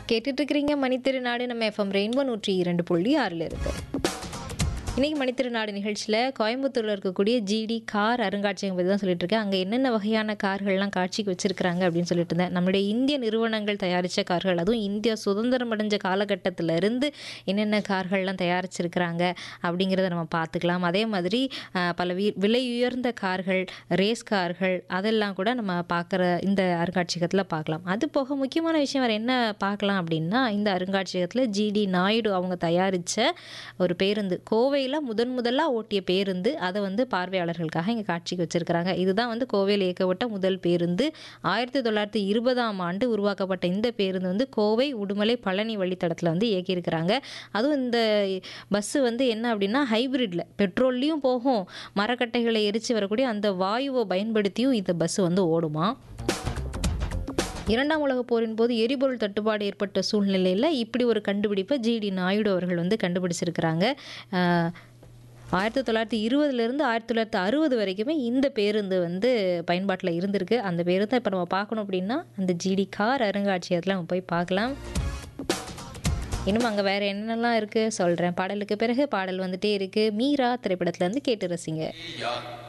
கேட்டுட்டு இருக்கிறீங்க மணித்திருநாடு நம்ம எஃப்எம் ரெயின்போ 102.6 இருக்கு. இன்றைக்கி மணித்திருநாடு நிகழ்ச்சியில் கோயம்புத்தூரில் இருக்கக்கூடிய ஜிடி கார் அருங்காட்சியகம் பற்றி தான் சொல்லிட்டு இருக்கேன். அங்கே என்னென்ன வகையான கார்கள்லாம் காட்சிக்கு வச்சுருக்கிறாங்க அப்படின்னு சொல்லிட்டு இருந்தேன். நம்மளுடைய இந்திய நிறுவனங்கள் தயாரித்த கார்கள், அதுவும் இந்தியா சுதந்திரம் அடைஞ்ச காலகட்டத்திலேருந்து என்னென்ன கார்கள்லாம் தயாரிச்சிருக்கிறாங்க அப்படிங்கிறத நம்ம பார்த்துக்கலாம். அதே மாதிரி பல விலை உயர்ந்த கார்கள், ரேஸ் கார்கள் அதெல்லாம் கூட நம்ம பார்க்குற இந்த அருங்காட்சியகத்தில் பார்க்கலாம். அது போக முக்கியமான விஷயம் வேறு என்ன பார்க்கலாம் அப்படின்னா, இந்த அருங்காட்சியகத்தில் ஜிடி நாயுடு அவங்க தயாரித்த ஒரு பேருந்து, கோவை முதலாக ஓட்டிய பேருந்து, அதை வந்து பார்வையாளர்களுக்காக இங்கே காட்சிக்கு வச்சிருக்கிறாங்க. இதுதான் வந்து கோவையில் இயக்கப்பட்ட முதல் பேருந்து. 1920ஆம் ஆண்டு உருவாக்கப்பட்ட இந்த பேருந்து வந்து கோவை உடுமலை பழனி வழித்தடத்தில் வந்து இயக்கியிருக்கிறாங்க. அதுவும் இந்த பஸ்ஸு வந்து என்ன அப்படின்னா ஹைப்ரிட்ல பெட்ரோல்லையும் போகும், மரக்கட்டைகளை எரித்து வரக்கூடிய அந்த வாயுவை பயன்படுத்தியும் இந்த பஸ்ஸு வந்து ஓடுமா. இரண்டாம் உலகப் போரின் போது எரிபொருள் தட்டுப்பாடு ஏற்பட்ட சூழ்நிலையில் இப்படி ஒரு கண்டுபிடிப்பை ஜிடி நாயுடு அவர்கள் வந்து கண்டுபிடிச்சிருக்கிறாங்க. 1920லேருந்து 1960 வரைக்குமே இந்த பேருந்து வந்து பயன்பாட்டில் இருந்திருக்கு. அந்த பேருந்தை இப்போ நம்ம பார்க்கணும் அப்படின்னா அந்த ஜிடி கார் அருங்காட்சியகத்தில் நம்ம போய் பார்க்கலாம். இன்னும் அங்கே வேறு என்னென்னலாம் இருக்குது சொல்கிறேன். பாடலுக்கு பிறகு பாடல் வந்துகிட்டே இருக்குது. மீரா திரைப்படத்துலேருந்து கேட்டு ரசிங்க.